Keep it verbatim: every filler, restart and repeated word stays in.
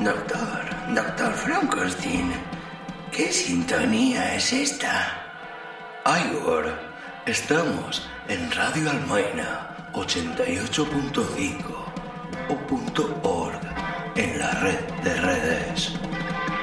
Doctor, doctor Frankenstein, ¿qué sintonía es esta? Igor, estamos en Radio Almaina ochenta y ocho punto cinco o punto